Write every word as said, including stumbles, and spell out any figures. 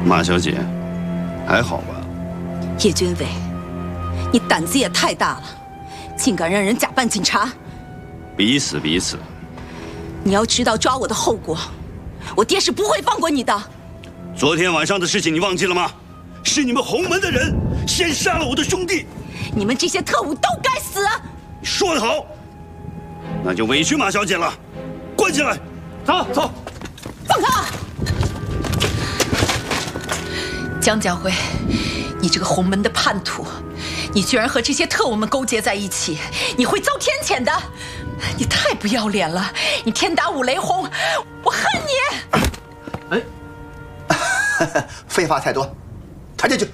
马小姐，还好吧？ 叶军伟，你胆子也太大了，竟敢让人假扮警察！ 彼此彼此。 你要知道抓我的后果，我爹是不会放过你的。 昨天晚上的事情你忘记了吗？是你们洪门的人先杀了我的兄弟。 你们这些特务都该死！ 你说得好，那就委屈马小姐了，关起来。走走， 放开！ 江家辉，你这个洪门的叛徒，你居然和这些特务们勾结在一起，你会遭天谴的！你太不要脸了！你天打五雷轰，我恨你！ 哎，废话太多，传进去。